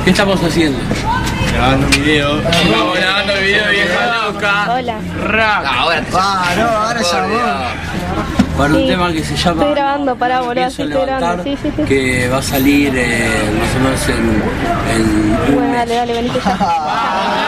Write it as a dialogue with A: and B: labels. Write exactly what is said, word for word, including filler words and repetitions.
A: ¿Qué estamos haciendo?
B: Grabando un video.
A: Estamos grabando el video, vieja loca.
C: Hola.
A: Rap.
B: Ah, ahora te
D: Ah, no, ahora ya vos.
A: Para un
C: Sí.
A: tema que se llama...
C: Estoy grabando, pará, boludo,
A: Pienso
C: sí, estoy grabando,
A: levantar,
C: sí, sí, sí.
A: que va a salir eh, más o menos en... en un
C: Bueno,
A: mes.
C: dale, dale, venite ya.